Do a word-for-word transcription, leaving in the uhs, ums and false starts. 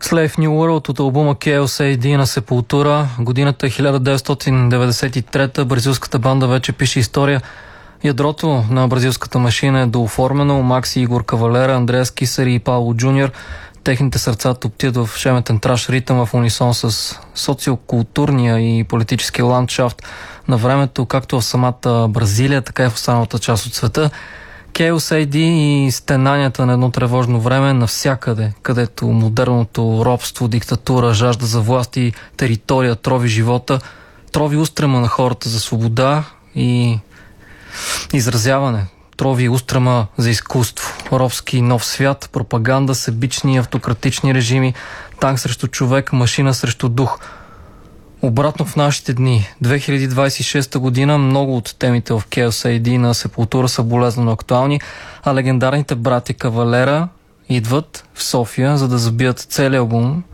Slave New World от албума Chaos ей ди на Сепултура. Годината е хиляда деветстотин деветдесет и трета. Бразилската банда вече пише история. Ядрото на бразилската машина е дооформено. Макси, Игор Кавалера, Андреас Кисари и Пауло Джуниор. Техните сърца топтят в шеметен траш ритъм в унисон с социокултурния и политически ландшафт на времето, както в самата Бразилия, така и в останалата част от света. Chaos ей ди и стенанията на едно тревожно време навсякъде, където модерното робство, диктатура, жажда за власт и територия трови живота, трови устрема на хората за свобода и изразяване, трови устрема за изкуство, робски нов свят, пропаганда, себични автократични режими, танк срещу човек, машина срещу дух. Обратно в нашите дни, две хиляди двадесет и шеста година, много от темите в Chaos ей ди на Сепултура са болезнено актуални, а легендарните брати Кавалера идват в София, за да забият целия албум